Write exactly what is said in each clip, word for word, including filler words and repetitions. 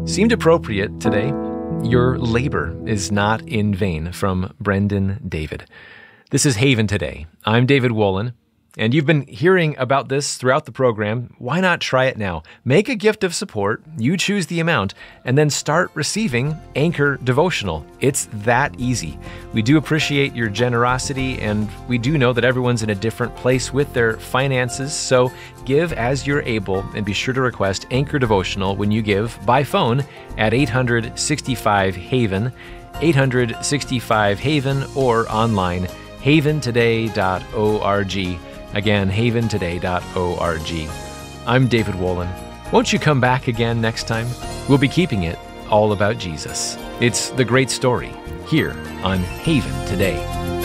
Seemed appropriate today. Your labor is not in vain, from Brendan David. This is Haven Today. I'm David Wolin, and you've been hearing about this throughout the program. Why not try it now? Make a gift of support, you choose the amount, and then start receiving Anchor Devotional. It's that easy. We do appreciate your generosity, and we do know that everyone's in a different place with their finances, so give as you're able, and be sure to request Anchor Devotional when you give by phone at eight hundred sixty-five Haven, eight hundred sixty-five Haven, or online, haven today dot org. Again, haven today dot org. I'm David Wolin. Won't you come back again next time? We'll be keeping it all about Jesus. It's the great story here on Haven Today.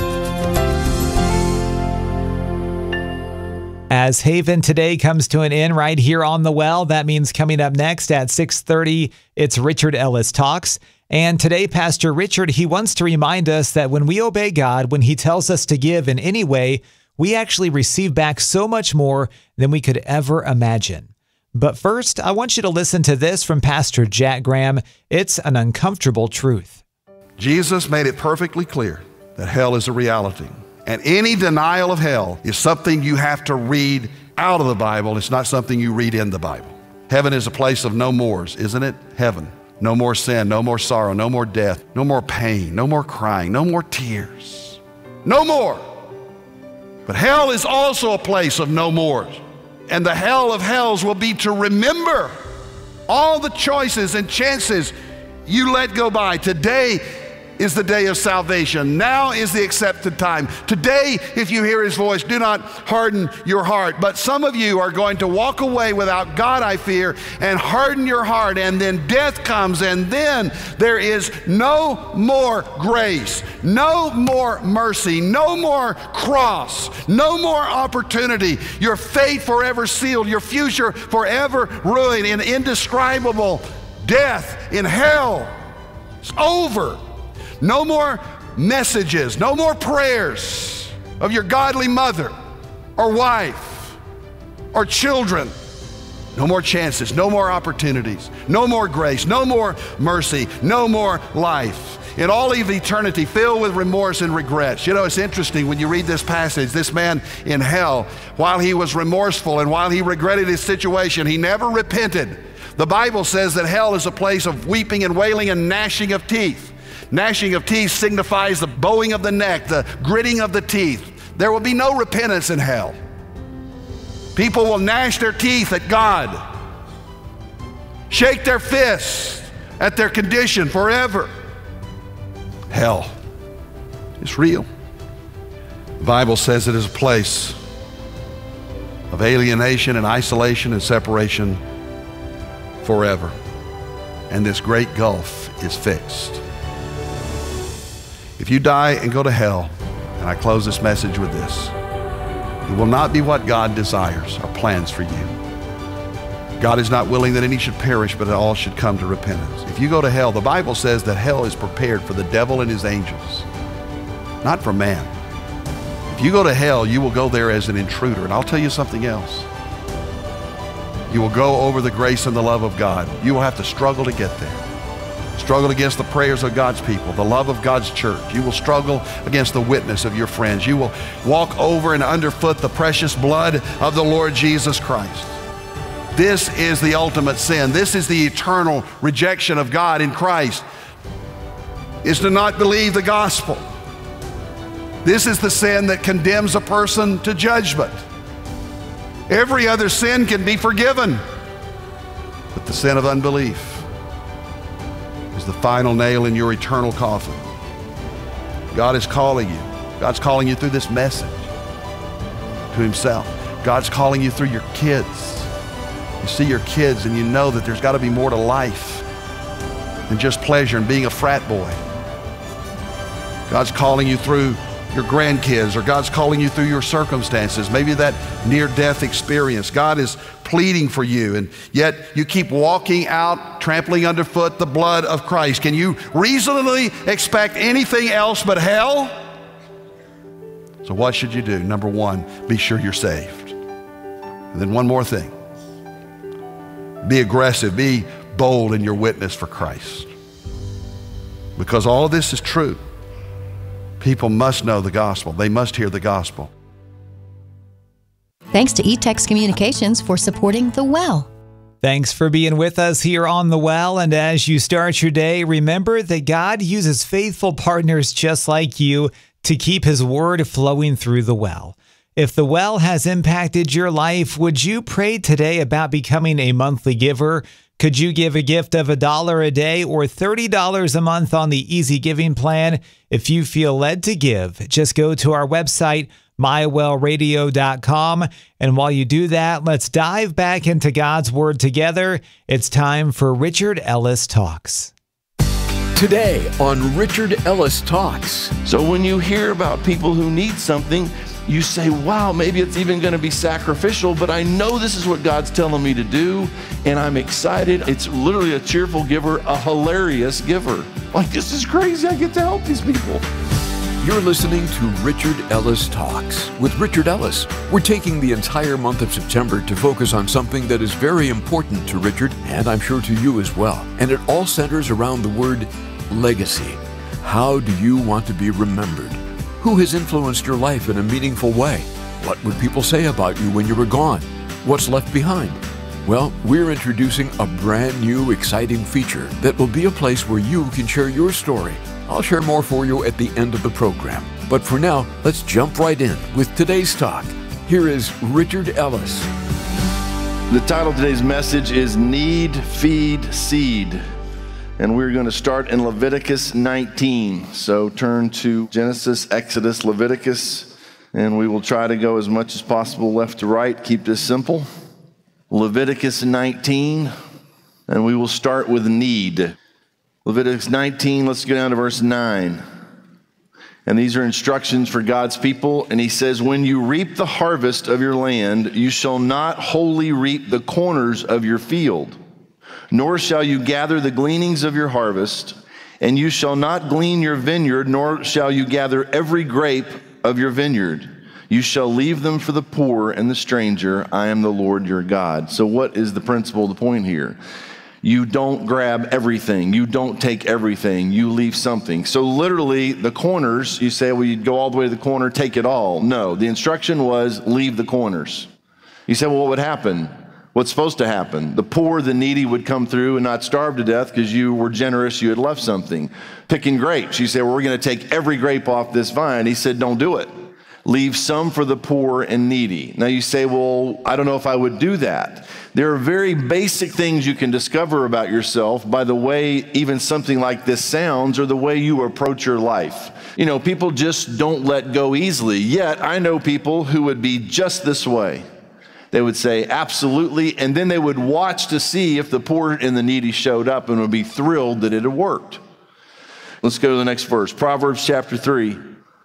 As Haven Today comes to an end right here on The Well, that means coming up next at six thirty, it's Richard Ellis Talks. And today, Pastor Richard, he wants to remind us that when we obey God, when he tells us to give in any way, we actually receive back so much more than we could ever imagine. But first, I want you to listen to this from Pastor Jack Graham. It's an uncomfortable truth. Jesus made it perfectly clear that hell is a reality. And any denial of hell is something you have to read out of the Bible. It's not something you read in the Bible. Heaven is a place of no mores, isn't it? Heaven. No more sin, no more sorrow, no more death, no more pain, no more crying, no more tears. No more. But hell is also a place of no more. And the hell of hells will be to remember all the choices and chances you let go by. Today is the day of salvation. Now is the accepted time. Today, if you hear his voice, do not harden your heart. But some of you are going to walk away without God, I fear, and harden your heart, and then death comes, and then there is no more grace, no more mercy, no more cross, no more opportunity. Your fate forever sealed, your future forever ruined in indescribable death in hell. It's over. No more messages, no more prayers of your godly mother or wife or children. No more chances, no more opportunities, no more grace, no more mercy, no more life. In all of eternity filled with remorse and regrets. You know, it's interesting when you read this passage, this man in hell, while he was remorseful and while he regretted his situation, he never repented. The Bible says that hell is a place of weeping and wailing and gnashing of teeth. Gnashing of teeth signifies the bowing of the neck, the gritting of the teeth. There will be no repentance in hell. People will gnash their teeth at God, shake their fists at their condition forever. Hell is real. The Bible says it is a place of alienation and isolation and separation forever. And this great gulf is fixed. If you die and go to hell, and I close this message with this, it will not be what God desires or plans for you. God is not willing that any should perish, but that all should come to repentance. If you go to hell, the Bible says that hell is prepared for the devil and his angels, not for man. If you go to hell, you will go there as an intruder. And I'll tell you something else. You will go over the grace and the love of God. You will have to struggle to get there. Struggle against the prayers of God's people, the love of God's church. You will struggle against the witness of your friends. You will walk over and underfoot the precious blood of the Lord Jesus Christ. This is the ultimate sin. This is the eternal rejection of God in Christ, is to not believe the gospel. This is the sin that condemns a person to judgment. Every other sin can be forgiven, but the sin of unbelief is the final nail in your eternal coffin. God is calling you. God's calling you through this message to himself. God's calling you through your kids. You see your kids and you know that there's got to be more to life than just pleasure and being a frat boy. God's calling you through your grandkids, or God's calling you through your circumstances, maybe that near-death experience. God is pleading for you, and yet you keep walking out, trampling underfoot the blood of Christ. Can you reasonably expect anything else but hell? So what should you do? Number one, be sure you're saved. And then one more thing. Be aggressive, be bold in your witness for Christ. Because all of this is true. People must know the gospel. They must hear the gospel. Thanks to eText Communications for supporting The Well. Thanks for being with us here on The Well. And as you start your day, remember that God uses faithful partners just like you to keep His word flowing through The Well. If The Well has impacted your life, would you pray today about becoming a monthly giver? Could you give a gift of a dollar a day or thirty dollars a month on the Easy Giving plan? If you feel led to give, just go to our website, my well radio dot com. And while you do that, let's dive back into God's Word together. It's time for Richard Ellis Talks. Today on Richard Ellis Talks. So when you hear about people who need something, you say, wow, maybe it's even going to be sacrificial, but I know this is what God's telling me to do, and I'm excited. It's literally a cheerful giver, a hilarious giver. Like, this is crazy. I get to help these people. You're listening to Richard Ellis Talks with Richard Ellis. We're taking the entire month of September to focus on something that is very important to Richard, and I'm sure to you as well. And it all centers around the word legacy. How do you want to be remembered? Who has influenced your life in a meaningful way? What would people say about you when you were gone? What's left behind? Well, we're introducing a brand new, exciting feature that will be a place where you can share your story. I'll share more for you at the end of the program. But for now, let's jump right in with today's talk. Here is Richard Ellis. The title of today's message is Need, Feed, Seed. And we're going to start in Leviticus nineteen. So turn to Genesis, Exodus, Leviticus, and we will try to go as much as possible left to right. Keep this simple. Leviticus nineteen, and we will start with need. Leviticus nineteen, let's go down to verse nine. And these are instructions for God's people. And he says, when you reap the harvest of your land, you shall not wholly reap the corners of your field, nor shall you gather the gleanings of your harvest, and you shall not glean your vineyard, nor shall you gather every grape of your vineyard. You shall leave them for the poor and the stranger. I am the Lord your God. So what is the principle, the point here? You don't grab everything. You don't take everything. You leave something. So literally the corners, you say, well, you'd go all the way to the corner, take it all. No, the instruction was leave the corners. You say, well, what would happen? What's supposed to happen? The poor, the needy would come through and not starve to death because you were generous, you had left something. Picking grapes, you say, well, we're going to take every grape off this vine. He said, don't do it. Leave some for the poor and needy. Now you say, well, I don't know if I would do that. There are very basic things you can discover about yourself by the way even something like this sounds or the way you approach your life. You know, people just don't let go easily. Yet I know people who would be just this way. They would say, absolutely, and then they would watch to see if the poor and the needy showed up and would be thrilled that it had worked. Let's go to the next verse, Proverbs chapter three.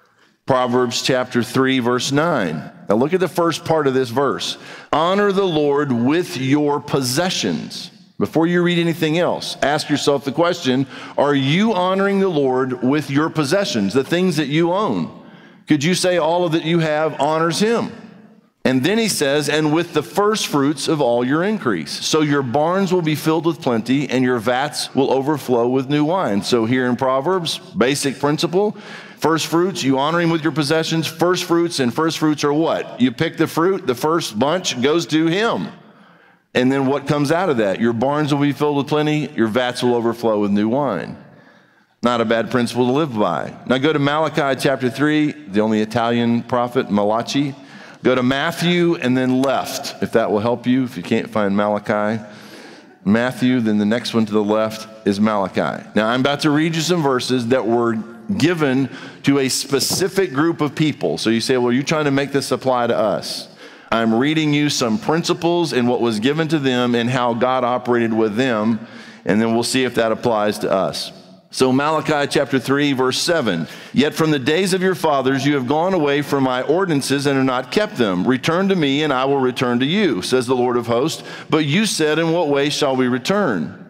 Proverbs chapter three, verse nine. Now look at the first part of this verse. Honor the Lord with your possessions. Before you read anything else, ask yourself the question, are you honoring the Lord with your possessions, the things that you own? Could you say all of that you have honors Him? And then he says, and with the first fruits of all your increase. So your barns will be filled with plenty, and your vats will overflow with new wine. So here in Proverbs, basic principle, first fruits, you honor Him with your possessions. First fruits, and first fruits are what? You pick the fruit, the first bunch goes to Him. And then what comes out of that? Your barns will be filled with plenty, your vats will overflow with new wine. Not a bad principle to live by. Now go to Malachi chapter three, the only Italian prophet, Malachi. Go to Matthew and then left, if that will help you. If you can't find Malachi, Matthew, then the next one to the left is Malachi. Now, I'm about to read you some verses that were given to a specific group of people. So you say, well, you're trying to make this apply to us. I'm reading you some principles and what was given to them and how God operated with them, and then we'll see if that applies to us. So Malachi chapter three, verse seven, yet from the days of your fathers you have gone away from my ordinances and have not kept them. Return to me and I will return to you, says the Lord of hosts. But you said, in what way shall we return?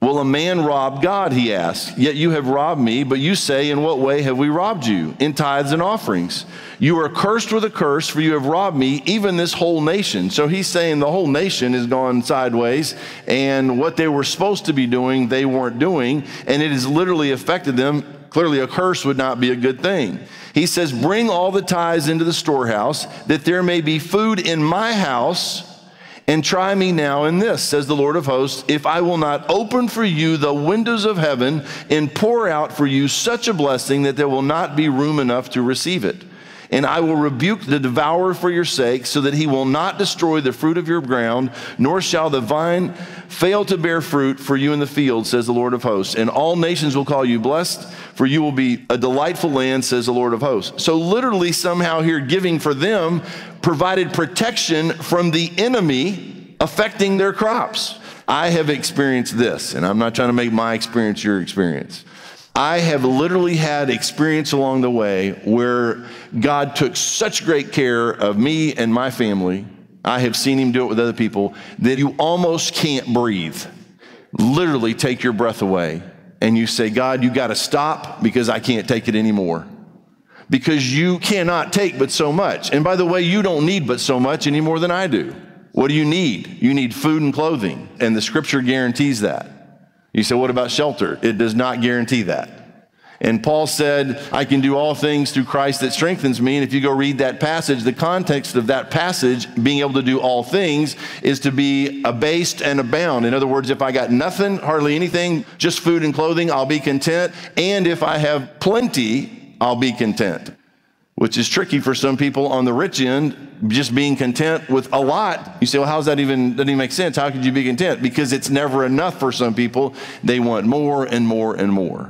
Will a man rob God, he asked. Yet you have robbed me, but you say, in what way have we robbed you? In tithes and offerings. You are cursed with a curse, for you have robbed me, even this whole nation. So he's saying the whole nation has gone sideways, and what they were supposed to be doing, they weren't doing, and it has literally affected them. Clearly, a curse would not be a good thing. He says, bring all the tithes into the storehouse, that there may be food in my house. And try me now in this, says the Lord of hosts, if I will not open for you the windows of heaven and pour out for you such a blessing that there will not be room enough to receive it. And I will rebuke the devourer for your sake, so that he will not destroy the fruit of your ground, nor shall the vine fail to bear fruit for you in the field, says the Lord of hosts. And all nations will call you blessed, for you will be a delightful land, says the Lord of hosts. So literally somehow here giving for them provided protection from the enemy affecting their crops. I have experienced this, and I'm not trying to make my experience your experience. I have literally had experience along the way where God took such great care of me and my family. I have seen him do it with other people that you almost can't breathe. Literally take your breath away and you say, God, you got to stop because I can't take it anymore. Because you cannot take but so much. And by the way, you don't need but so much any more than I do. What do you need? You need food and clothing. And the scripture guarantees that. You say, what about shelter? It does not guarantee that. And Paul said, I can do all things through Christ that strengthens me. And if you go read that passage, the context of that passage, being able to do all things, is to be abased and abound. In other words, if I got nothing, hardly anything, just food and clothing, I'll be content. And if I have plenty, I'll be content. Which is tricky for some people on the rich end, just being content with a lot. You say, well, how's that even, doesn't even make sense? How could you be content? Because it's never enough for some people. They want more and more and more.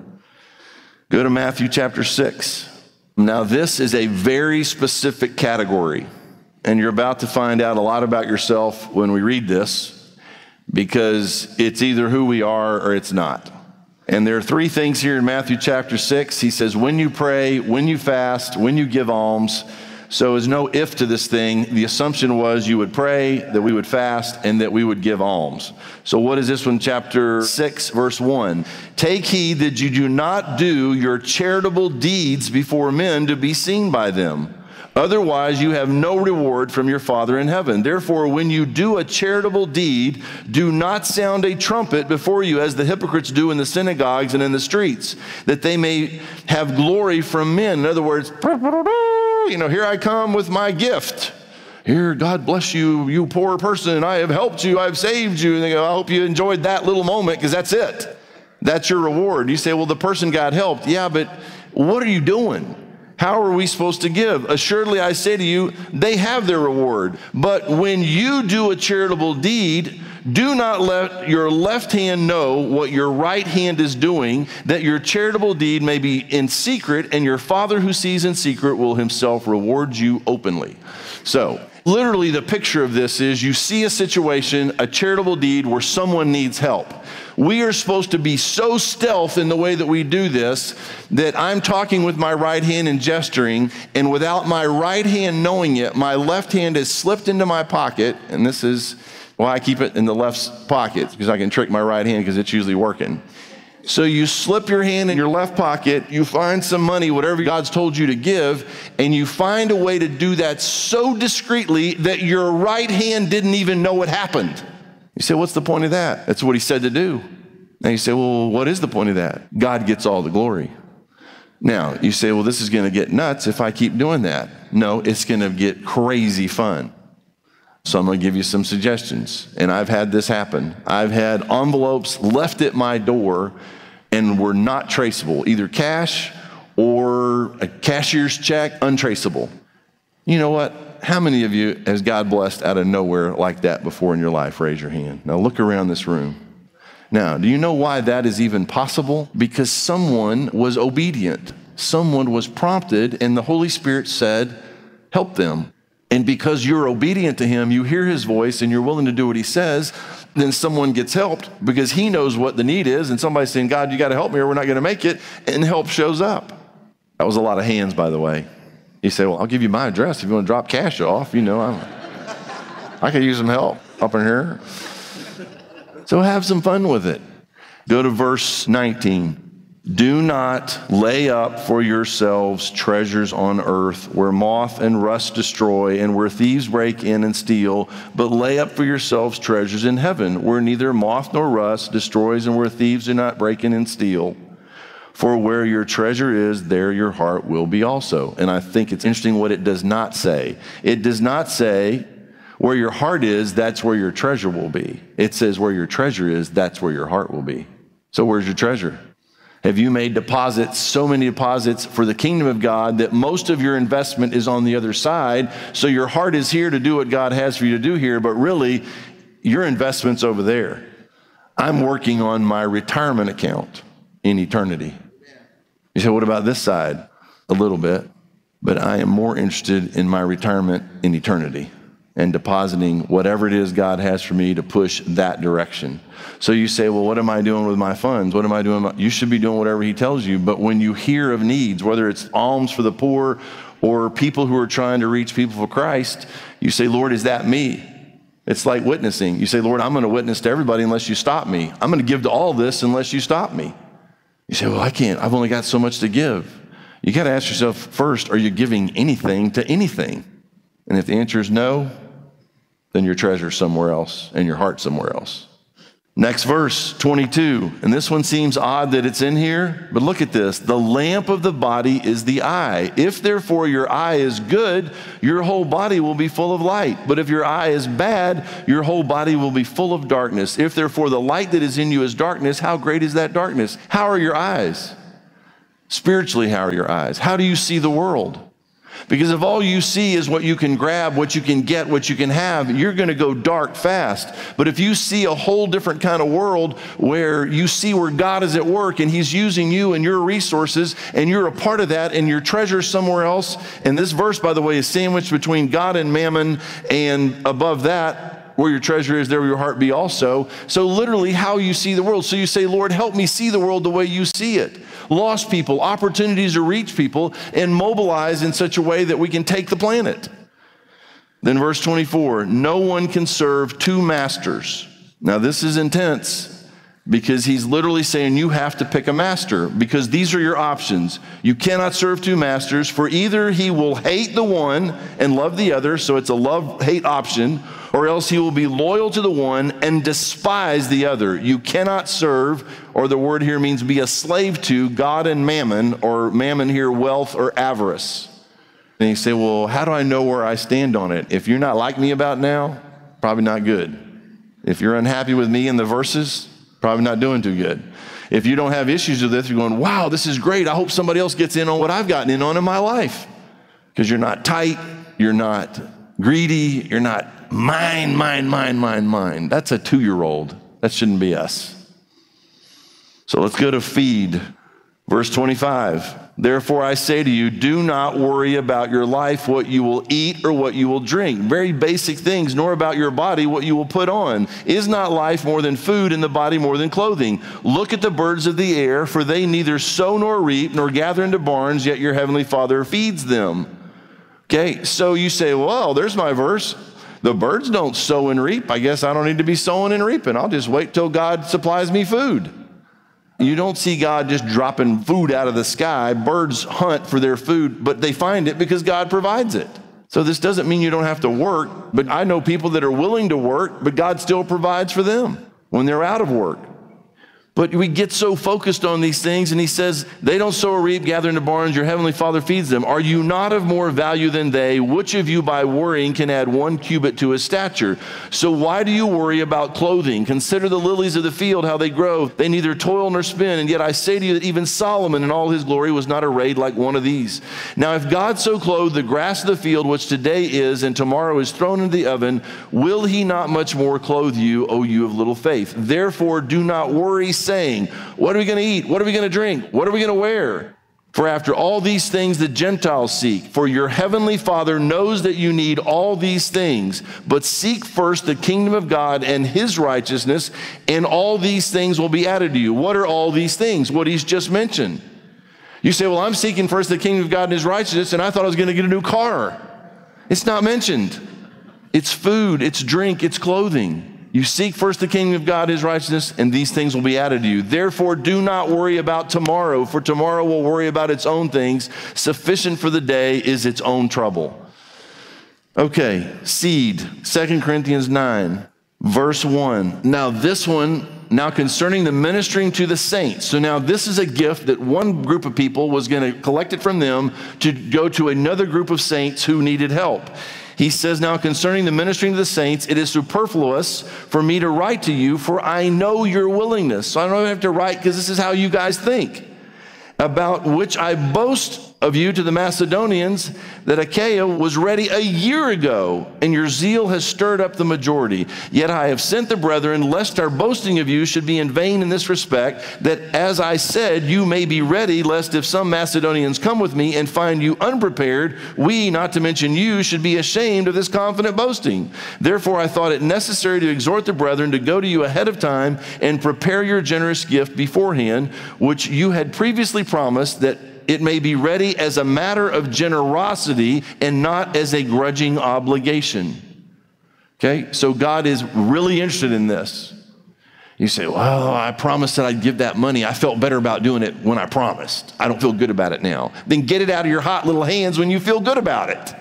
Go to Matthew chapter six. Now, this is a very specific category, and you're about to find out a lot about yourself when we read this, because it's either who we are or it's not. And there are three things here in Matthew chapter six. He says, when you pray, when you fast, when you give alms. So there's no if to this thing. The assumption was you would pray, that we would fast, and that we would give alms. So what is this one? Chapter six, verse one. Take heed that you do not do your charitable deeds before men to be seen by them. Otherwise, you have no reward from your Father in heaven. Therefore, when you do a charitable deed, do not sound a trumpet before you, as the hypocrites do in the synagogues and in the streets, that they may have glory from men. In other words, you know, here I come with my gift. Here, God bless you, you poor person. I have helped you. I've saved you. And they go, I hope you enjoyed that little moment, because that's it. That's your reward. You say, well, the person got helped. Yeah, but what are you doing? How are we supposed to give? Assuredly, I say to you, they have their reward. But when you do a charitable deed, do not let your left hand know what your right hand is doing, that your charitable deed may be in secret, and your Father who sees in secret will himself reward you openly. So, literally the picture of this is you see a situation, a charitable deed where someone needs help. We are supposed to be so stealth in the way that we do this that I'm talking with my right hand and gesturing, and without my right hand knowing it, my left hand is slipped into my pocket, and this is why I keep it in the left pocket, because I can trick my right hand because it's usually working. So you slip your hand in your left pocket, you find some money, whatever God's told you to give, and you find a way to do that so discreetly that your right hand didn't even know it happened. You say, what's the point of that? That's what he said to do. Now you say, well, what is the point of that? God gets all the glory. Now, you say, well, this is going to get nuts if I keep doing that. No, it's going to get crazy fun. So I'm going to give you some suggestions. And I've had this happen. I've had envelopes left at my door and were not traceable, either cash or a cashier's check, untraceable. You know what? How many of you has God blessed out of nowhere like that before in your life? Raise your hand. Now look around this room. Now, do you know why that is even possible? Because someone was obedient. Someone was prompted, and the Holy Spirit said, help them. And because you're obedient to him, you hear his voice, and you're willing to do what he says, then someone gets helped because he knows what the need is, and somebody's saying, God, you got to help me or we're not going to make it, and help shows up. That was a lot of hands, by the way. You say, well, I'll give you my address if you want to drop cash off. You know, I'm, I could use some help up in here. So have some fun with it. Go to verse nineteen. Do not lay up for yourselves treasures on earth where moth and rust destroy and where thieves break in and steal, but lay up for yourselves treasures in heaven where neither moth nor rust destroys and where thieves do not break in and steal. For where your treasure is, there your heart will be also. And I think it's interesting what it does not say. It does not say where your heart is, that's where your treasure will be. It says where your treasure is, that's where your heart will be. So where's your treasure? Have you made deposits, so many deposits for the kingdom of God that most of your investment is on the other side? So your heart is here to do what God has for you to do here, but really your investment's over there. I'm working on my retirement account in eternity. You say, what about this side? A little bit, but I am more interested in my retirement in eternity and depositing whatever it is God has for me to push that direction. So you say, well, what am I doing with my funds? What am I doing? You should be doing whatever he tells you. But when you hear of needs, whether it's alms for the poor or people who are trying to reach people for Christ, you say, Lord, is that me? It's like witnessing. You say, Lord, I'm going to witness to everybody unless you stop me. I'm going to give to all this unless you stop me. You say, well, I can't. I've only got so much to give. You got to ask yourself first, are you giving anything to anything? And if the answer is no, then your treasure somewhere else and your heart somewhere else. Next verse, twenty-two. And this one seems odd that it's in here, but look at this. The lamp of the body is the eye. If therefore your eye is good, your whole body will be full of light. But if your eye is bad, your whole body will be full of darkness. If therefore the light that is in you is darkness, how great is that darkness? How are your eyes? Spiritually, how are your eyes? How do you see the world? Because if all you see is what you can grab, what you can get, what you can have, you're going to go dark fast. But if you see a whole different kind of world where you see where God is at work and he's using you and your resources and you're a part of that and your treasure somewhere else. And this verse, by the way, is sandwiched between God and mammon, and above that, where your treasure is, there will your heart be also. So literally how you see the world. So you say, Lord, help me see the world the way you see it. Lost people, opportunities to reach people, and mobilize in such a way that we can take the planet. Then verse twenty-four, no one can serve two masters. Now this is intense because he's literally saying you have to pick a master because these are your options. You cannot serve two masters, for either he will hate the one and love the other, so it's a love-hate option, or else he will be loyal to the one and despise the other. You cannot serve, or the word here means be a slave to, God and mammon, or mammon here, wealth or avarice. And you say, well, how do I know where I stand on it? If you're not like me about now, probably not good. If you're unhappy with me in the verses, probably not doing too good. If you don't have issues with this, you're going, wow, this is great. I hope somebody else gets in on what I've gotten in on in my life. Because you're not tight, you're not greedy, you're not mine, mine, mine, mine, mine. That's a two-year-old. That shouldn't be us. So let's go to feed. Verse twenty-five. Therefore I say to you, do not worry about your life, what you will eat or what you will drink. Very basic things, nor about your body, what you will put on. Is not life more than food, and the body more than clothing? Look at the birds of the air, for they neither sow nor reap nor gather into barns, yet your heavenly Father feeds them. Okay, so you say, well, there's my verse. The birds don't sow and reap. I guess I don't need to be sowing and reaping. I'll just wait till God supplies me food. You don't see God just dropping food out of the sky. Birds hunt for their food, but they find it because God provides it. So this doesn't mean you don't have to work, but I know people that are willing to work, but God still provides for them when they're out of work. But we get so focused on these things, and he says, they don't sow or reap, gather into barns, your heavenly Father feeds them. Are you not of more value than they? Which of you by worrying can add one cubit to his stature? So why do you worry about clothing? Consider the lilies of the field, how they grow. They neither toil nor spin, and yet I say to you that even Solomon in all his glory was not arrayed like one of these. Now if God so clothed the grass of the field, which today is and tomorrow is thrown into the oven, will he not much more clothe you, O you of little faith? Therefore do not worry, saying, what are we going to eat? What are we going to drink? What are we going to wear? For after all these things the Gentiles seek. For your heavenly Father knows that you need all these things. But seek first the kingdom of God and his righteousness, and all these things will be added to you. What are all these things? What he's just mentioned. You say, well, I'm seeking first the kingdom of God and his righteousness, and I thought I was going to get a new car. It's not mentioned. It's food, it's drink, it's clothing. You seek first the kingdom of God, his righteousness, and these things will be added to you. Therefore, do not worry about tomorrow, for tomorrow will worry about its own things. Sufficient for the day is its own trouble. Okay, seed, Second Corinthians nine, verse one. Now this one, now concerning the ministering to the saints. So now this is a gift that one group of people was going to collect it from them to go to another group of saints who needed help. He says, now concerning the ministering to the saints, it is superfluous for me to write to you, for I know your willingness. So I don't have to write because this is how you guys think. About which I boast of you to the Macedonians, that Achaia was ready a year ago, and your zeal has stirred up the majority. Yet I have sent the brethren, lest our boasting of you should be in vain in this respect, that as I said, you may be ready, lest if some Macedonians come with me and find you unprepared, we, not to mention you, should be ashamed of this confident boasting. Therefore I thought it necessary to exhort the brethren to go to you ahead of time and prepare your generous gift beforehand, which you had previously promised, that it may be ready as a matter of generosity and not as a grudging obligation. Okay, so God is really interested in this. You say, well, I promised that I'd give that money. I felt better about doing it when I promised. I don't feel good about it now. Then get it out of your hot little hands when you feel good about it.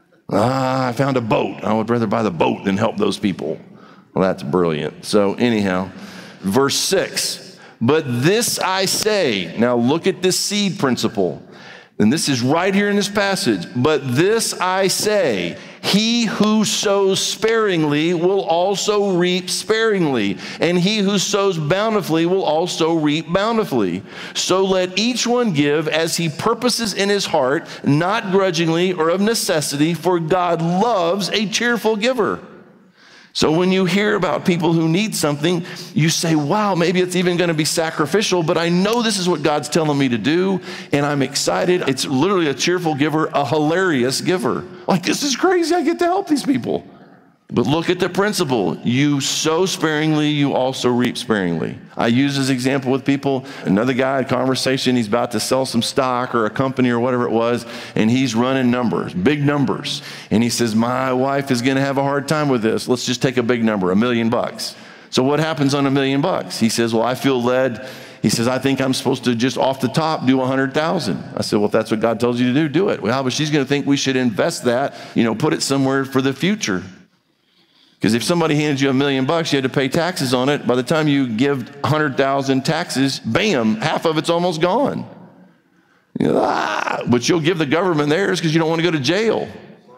Ah, I found a boat. I would rather buy the boat than help those people. Well, that's brilliant. So anyhow, verse six. But this I say, now look at this seed principle. And this is right here in this passage. But this I say, he who sows sparingly will also reap sparingly, and he who sows bountifully will also reap bountifully. So let each one give as he purposes in his heart, not grudgingly or of necessity, for God loves a cheerful giver. So when you hear about people who need something, you say, wow, maybe it's even going to be sacrificial, but I know this is what God's telling me to do, and I'm excited. It's literally a cheerful giver, a hilarious giver. Like, this is crazy. I get to help these people. But look at the principle. You sow sparingly, you also reap sparingly. I use this example with people. Another guy had a conversation. He's about to sell some stock or a company or whatever it was, and he's running numbers, big numbers. And he says, my wife is going to have a hard time with this. Let's just take a big number, a million bucks. So what happens on a million bucks? He says, well, I feel led. He says, I think I'm supposed to just off the top do one hundred thousand. I said, well, if that's what God tells you to do, do it. Well, but she's going to think we should invest that, you know, put it somewhere for the future. Because if somebody handed you a million bucks, you had to pay taxes on it. By the time you give one hundred thousand taxes, bam, half of it's almost gone. You know, ah, but you'll give the government theirs because you don't want to go to jail.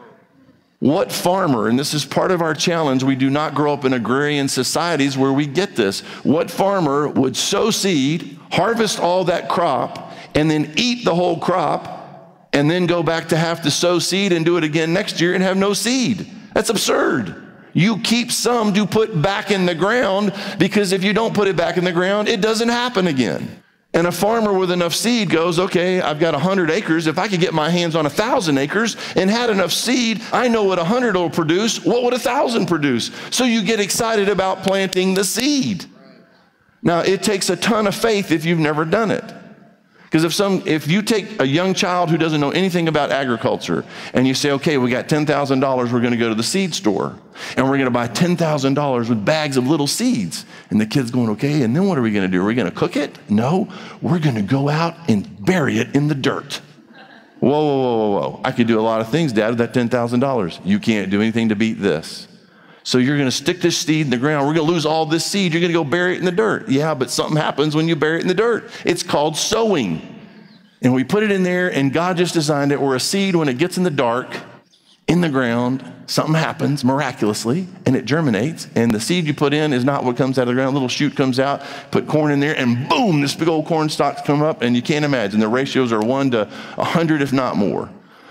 What farmer, and this is part of our challenge, we do not grow up in agrarian societies where we get this. What farmer would sow seed, harvest all that crop, and then eat the whole crop, and then go back to have to sow seed and do it again next year and have no seed? That's absurd. You keep some to put back in the ground, because if you don't put it back in the ground, it doesn't happen again. And a farmer with enough seed goes, okay, I've got one hundred acres. If I could get my hands on one thousand acres and had enough seed, I know what one hundred will produce. What would one thousand produce? So you get excited about planting the seed. Now, it takes a ton of faith if you've never done it. Because if some, if you take a young child who doesn't know anything about agriculture and you say, okay, we got ten thousand dollars, we're going to go to the seed store and we're going to buy ten thousand dollars with bags of little seeds. And the kid's going, okay, and then what are we going to do? Are we going to cook it? No, we're going to go out and bury it in the dirt. Whoa, whoa, whoa, whoa, whoa. I could do a lot of things, Dad, with that ten thousand dollars. You can't do anything to beat this. So you're going to stick this seed in the ground. We're going to lose all this seed. You're going to go bury it in the dirt. Yeah, but something happens when you bury it in the dirt. It's called sowing. And we put it in there, and God just designed it where a seed, when it gets in the dark, in the ground, something happens miraculously, and it germinates. And the seed you put in is not what comes out of the ground. A little shoot comes out, put corn in there, and boom, this big old corn stalks come up, and you can't imagine. The ratios are one to a hundred, if not more.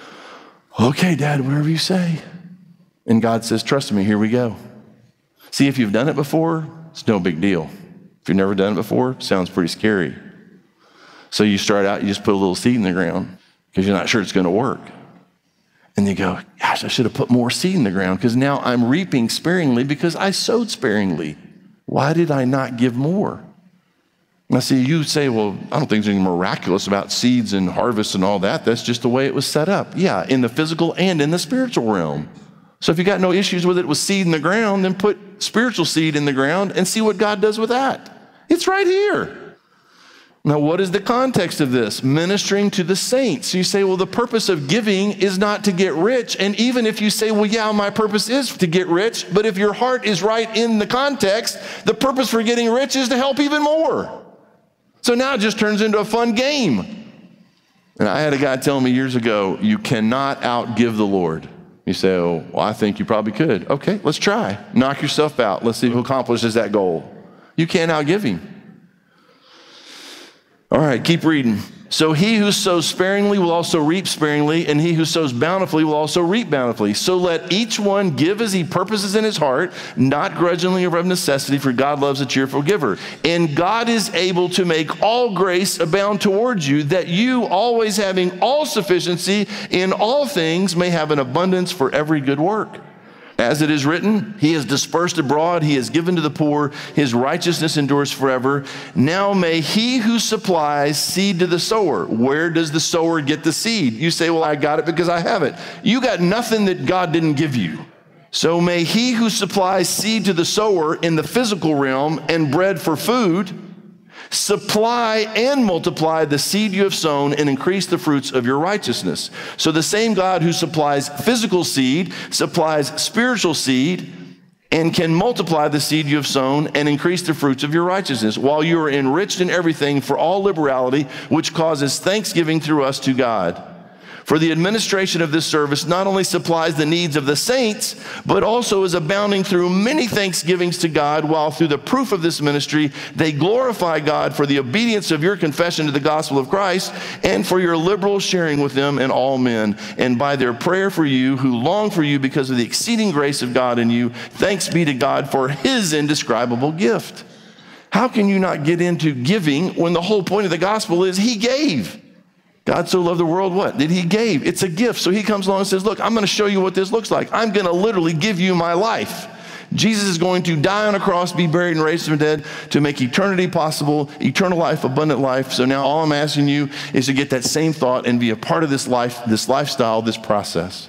Okay, Dad, whatever you say. And God says, trust me, here we go. See, if you've done it before, it's no big deal. If you've never done it before, it sounds pretty scary. So you start out, you just put a little seed in the ground because you're not sure it's going to work. And you go, gosh, I should have put more seed in the ground because now I'm reaping sparingly because I sowed sparingly. Why did I not give more? Now, see, you say, well, I don't think there's anything miraculous about seeds and harvests and all that. That's just the way it was set up. Yeah, in the physical and in the spiritual realm. So if you got no issues with it with seed in the ground, then put spiritual seed in the ground and see what God does with that. It's right here. Now, what is the context of this? Ministering to the saints. So you say, well, the purpose of giving is not to get rich. And even if you say, well, yeah, my purpose is to get rich, but if your heart is right in the context, the purpose for getting rich is to help even more. So now it just turns into a fun game. And I had a guy tell me years ago, you cannot outgive the Lord. You say, oh, well, I think you probably could. Okay, let's try. Knock yourself out. Let's see who accomplishes that goal. You can't outgive him. All right, keep reading. So he who sows sparingly will also reap sparingly, and he who sows bountifully will also reap bountifully. So let each one give as he purposes in his heart, not grudgingly or of necessity, for God loves a cheerful giver. And God is able to make all grace abound towards you, that you, always having all sufficiency in all things, may have an abundance for every good work. As it is written, he has dispersed abroad, he has given to the poor, his righteousness endures forever. Now may he who supplies seed to the sower. Where does the sower get the seed? You say, well, I got it because I have it. You got nothing that God didn't give you. So may he who supplies seed to the sower in the physical realm and bread for food, supply and multiply the seed you have sown and increase the fruits of your righteousness. So the same God who supplies physical seed supplies spiritual seed and can multiply the seed you have sown and increase the fruits of your righteousness, while you are enriched in everything for all liberality, which causes thanksgiving through us to God. For the administration of this service not only supplies the needs of the saints, but also is abounding through many thanksgivings to God, while through the proof of this ministry, they glorify God for the obedience of your confession to the gospel of Christ and for your liberal sharing with them and all men. And by their prayer for you, who long for you because of the exceeding grace of God in you, thanks be to God for his indescribable gift. How can you not get into giving when the whole point of the gospel is he gave? God so loved the world, what? That he gave. It's a gift. So he comes along and says, look, I'm going to show you what this looks like. I'm going to literally give you my life. Jesus is going to die on a cross, be buried and raised from the dead to make eternity possible, eternal life, abundant life. So now all I'm asking you is to get that same thought and be a part of this life, this lifestyle, this process.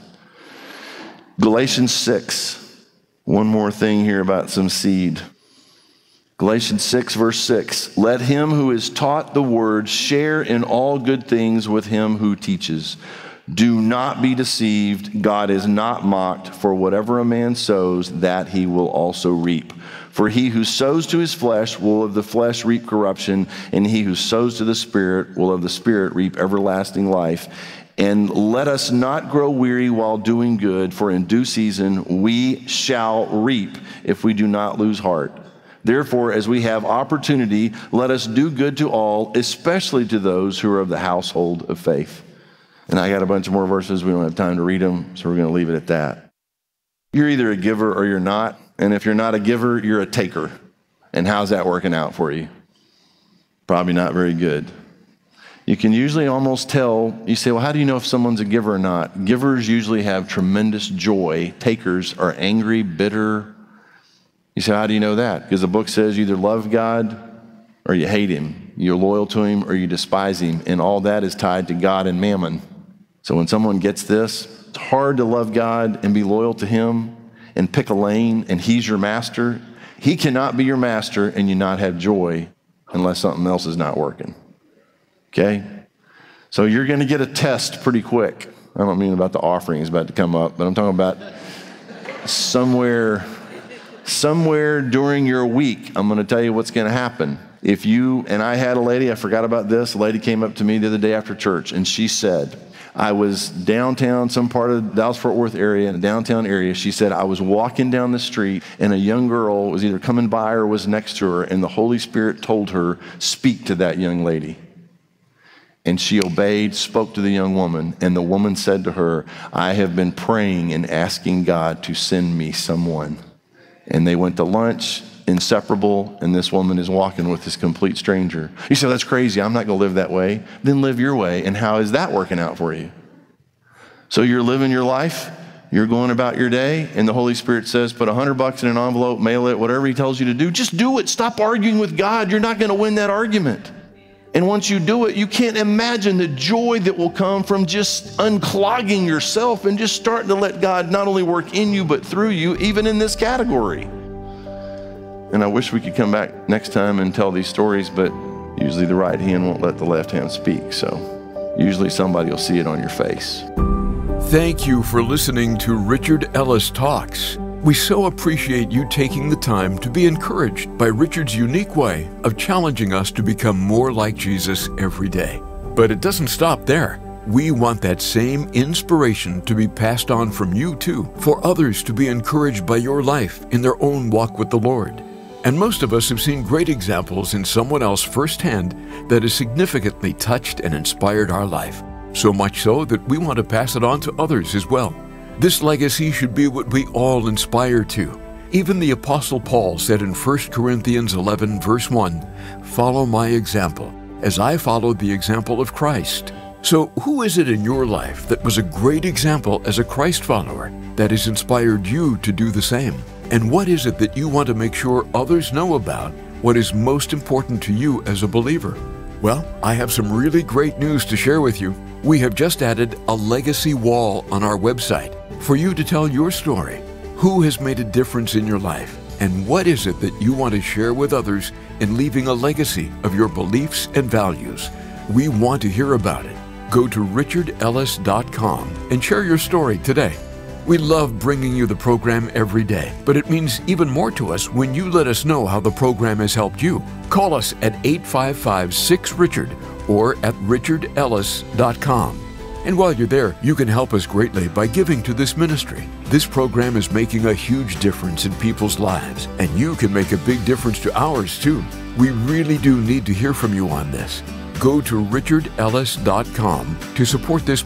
Galatians six. One more thing here about some seed. Galatians six, verse six, let him who is taught the word share in all good things with him who teaches. Do not be deceived. God is not mocked, for whatever a man sows, that he will also reap. For he who sows to his flesh will of the flesh reap corruption, and he who sows to the Spirit will of the Spirit reap everlasting life. And let us not grow weary while doing good, for in due season we shall reap if we do not lose heart. Therefore, as we have opportunity, let us do good to all, especially to those who are of the household of faith. And I got a bunch of more verses. We don't have time to read them, so we're going to leave it at that. You're either a giver or you're not. And if you're not a giver, you're a taker. And how's that working out for you? Probably not very good. You can usually almost tell. You say, well, how do you know if someone's a giver or not? Givers usually have tremendous joy. Takers are angry, bitter. You say, how do you know that? Because the book says you either love God or you hate him. You're loyal to him or you despise him. And all that is tied to God and mammon. So when someone gets this, it's hard to love God and be loyal to him and pick a lane and he's your master. He cannot be your master and you not have joy unless something else is not working. Okay? So you're going to get a test pretty quick. I don't mean about the offering is about to come up, but I'm talking about somewhere... Somewhere during your week, I'm going to tell you what's going to happen. If you, and I had a lady, I forgot about this, a lady came up to me the other day after church, and she said, I was downtown, some part of the Dallas-Fort Worth area, in the downtown area. She said, I was walking down the street, and a young girl was either coming by or was next to her, and the Holy Spirit told her, speak to that young lady. And she obeyed, spoke to the young woman, and the woman said to her, I have been praying and asking God to send me someone. And they went to lunch, inseparable, and this woman is walking with this complete stranger. You say, that's crazy. I'm not going to live that way. Then live your way. And how is that working out for you? So you're living your life, you're going about your day, and the Holy Spirit says, put a hundred bucks in an envelope, mail it, whatever he tells you to do. Just do it. Stop arguing with God. You're not going to win that argument. And once you do it, you can't imagine the joy that will come from just unclogging yourself and just starting to let God not only work in you, but through you, even in this category. And I wish we could come back next time and tell these stories, but usually the right hand won't let the left hand speak. So usually somebody will see it on your face. Thank you for listening to Richard Ellis Talks. We so appreciate you taking the time to be encouraged by Richard's unique way of challenging us to become more like Jesus every day. But it doesn't stop there. We want that same inspiration to be passed on from you too, for others to be encouraged by your life in their own walk with the Lord. And most of us have seen great examples in someone else firsthand that has significantly touched and inspired our life. So much so that we want to pass it on to others as well. This legacy should be what we all aspire to. Even the Apostle Paul said in First Corinthians eleven, verse one, "Follow my example, as I followed the example of Christ." So who is it in your life that was a great example as a Christ follower that has inspired you to do the same? And what is it that you want to make sure others know about? What is most important to you as a believer? Well, I have some really great news to share with you. We have just added a legacy wall on our website for you to tell your story. Who has made a difference in your life? And what is it that you want to share with others in leaving a legacy of your beliefs and values? We want to hear about it. Go to richard ellis dot com and share your story today. We love bringing you the program every day, but it means even more to us when you let us know how the program has helped you. Call us at eight five five, six, Richard or at richard ellis dot com. And while you're there, you can help us greatly by giving to this ministry. This program is making a huge difference in people's lives, and you can make a big difference to ours too. We really do need to hear from you on this. Go to richard ellis dot com to support this